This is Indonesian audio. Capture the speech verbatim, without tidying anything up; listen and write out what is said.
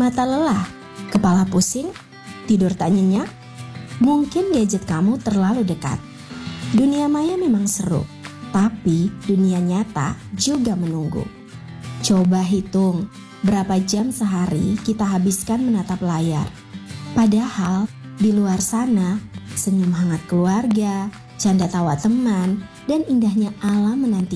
Mata lelah, kepala pusing, tidur tak nyenyak? Mungkin gadget kamu terlalu dekat. Dunia maya memang seru, tapi dunia nyata juga menunggu. Coba hitung berapa jam sehari kita habiskan menatap layar. Padahal di luar sana, senyum hangat keluarga, canda tawa teman, dan indahnya alam menanti